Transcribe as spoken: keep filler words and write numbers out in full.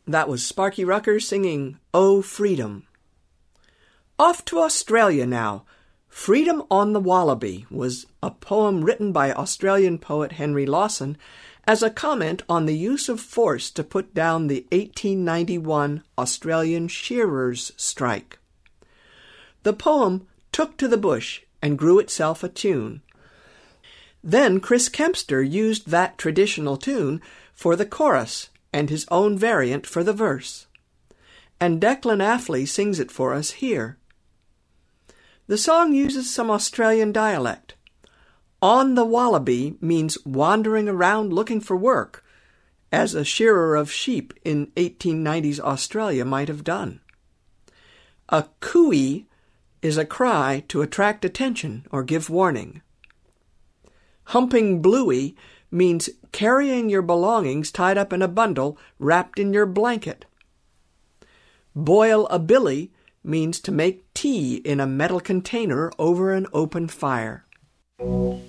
That was Sparky Rucker singing Oh Freedom. Off to Australia now. Freedom on the Wallaby was a poem written by Australian poet Henry Lawson as a comment on the use of force to put down the eighteen ninety-one Australian shearers' strike. The poem took to the bush and grew itself a tune. Then Chris Kempster used that traditional tune for the chorus and his own variant for the verse. And Declan Affley sings it for us here. The song uses some Australian dialect. On the Wallaby means wandering around looking for work, as a shearer of sheep in eighteen nineties Australia might have done. A cooey is a cry to attract attention or give warning. Humping bluey means carrying your belongings tied up in a bundle wrapped in your blanket. Boil a billy means to make tea in a metal container over an open fire.